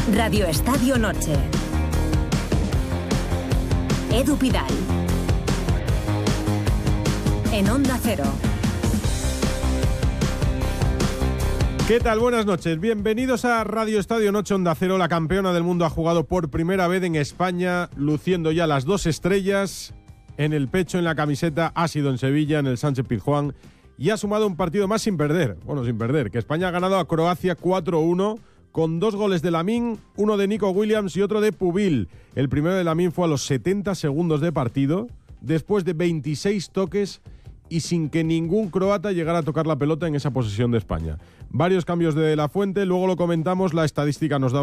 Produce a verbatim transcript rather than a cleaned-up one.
Radio Estadio Noche. Edu Pidal. En Onda Cero. ¿Qué tal? Buenas noches. Bienvenidos a Radio Estadio Noche Onda Cero. La campeona del mundo ha jugado por primera vez en España, luciendo ya las dos estrellas en el pecho, en la camiseta. Ha sido en Sevilla, en el Sánchez Pizjuán, y ha sumado un partido más sin perder. Bueno, sin perder, que España ha ganado a Croacia cuatro uno, con dos goles de Lamine, uno de Nico Williams y otro de Pubil. El primero de Lamine fue a los setenta segundos de partido, después de veintiséis toques y sin que ningún croata llegara a tocar la pelota en esa posesión de España. Varios cambios de La Fuente, luego lo comentamos, la estadística nos da